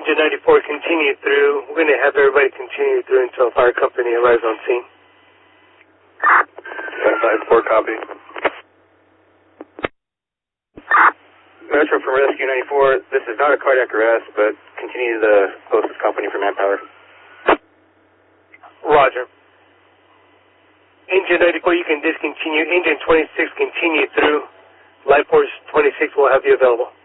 Engine 94, continue through. We're going to have everybody continue through until fire company arrives on scene. 94, copy. Metro from Rescue 94, this is not a cardiac arrest, but continue to the closest company for manpower. Roger. Engine 94, you can discontinue. Engine 26, continue through. Life Force 26 will have you available.